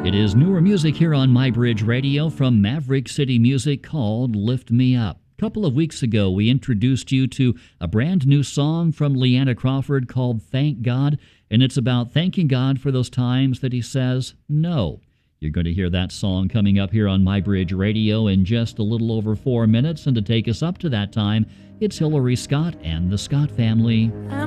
It is newer music here on MyBridge Radio from Maverick City Music called Lift Me Up. A couple of weeks ago, we introduced you to a brand new song from Leanna Crawford called Thank God, and it's about thanking God for those times that He says no. You're going to hear that song coming up here on MyBridge Radio in just a little over 4 minutes, and to take us up to that time, it's Hillary Scott and the Scott family.